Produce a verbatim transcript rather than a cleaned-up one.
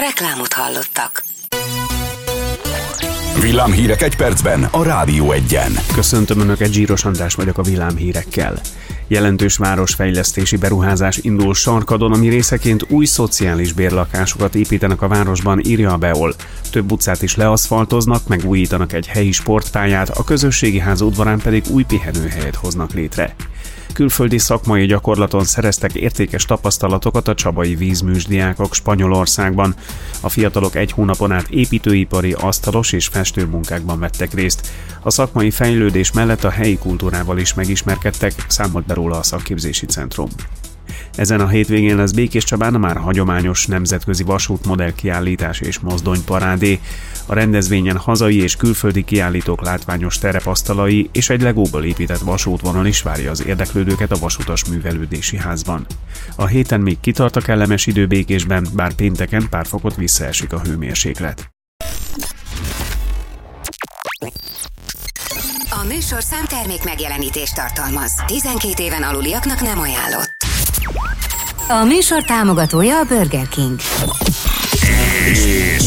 Reklámot hallottak. Villámhírek egy percben a Rádió Egyen. Köszöntöm Önöket, Zsíros András vagyok a villámhírekkel. Jelentős városfejlesztési beruházás indul Sarkadon, ami részeként új szociális bérlakásokat építenek a városban, írja a Beol. Több utcát is leaszfaltoznak, megújítanak egy helyi sportpályát, a közösségi ház udvarán pedig új pihenőhelyet hoznak létre. Külföldi szakmai gyakorlaton szereztek értékes tapasztalatokat a csabai vízműs diákok Spanyolországban. A fiatalok egy hónapon át építőipari, asztalos és festőmunkákban vettek részt. A szakmai fejlődés mellett a helyi kultúrával is megismerkedtek, számolt be róla a szakképzési centrum. Ezen a hétvégén lesz Békéscsabán a már hagyományos nemzetközi vasútmodell kiállítás és mozdonyparádé. A rendezvényen hazai és külföldi kiállítók látványos terepasztalai és egy legóból épített vasútvonal is várja az érdeklődőket a Vasutas Művelődési Házban. A héten még kitart a kellemes idő Békésben, bár pénteken pár fokot visszaesik a hőmérséklet. A műsorszám termék megjelenítést tartalmaz. tizenkét éven aluliaknak nem ajánlott. A műsor támogatója a Burger King. És